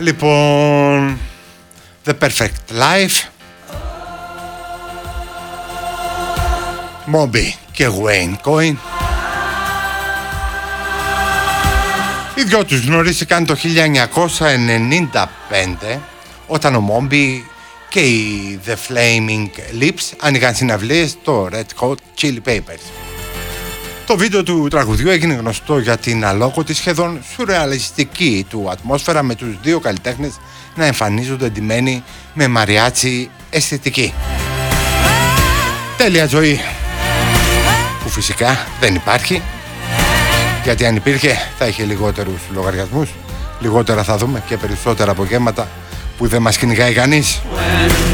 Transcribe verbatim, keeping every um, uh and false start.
Λοιπόν, The Perfect Life, Moby και Wayne Coyne. Οι δυο τους γνωρίστηκαν το χίλια εννιακόσια ενενήντα πέντε, όταν ο Moby και οι The Flaming Lips άνοιγαν συναυλίες στο Red Hot Chili Peppers. Το βίντεο του τραγουδιού έγινε γνωστό για την αλόκοτη, σχεδόν σουρεαλιστική του ατμόσφαιρα, με τους δύο καλλιτέχνες να εμφανίζονται ντυμένοι με μαριάτσι αισθητική. Τέλεια ζωή, που φυσικά δεν υπάρχει, γιατί αν υπήρχε θα είχε λιγότερους λογαριασμούς, λιγότερα θα δούμε και περισσότερα απογεύματα που δεν μας κυνηγάει κανείς.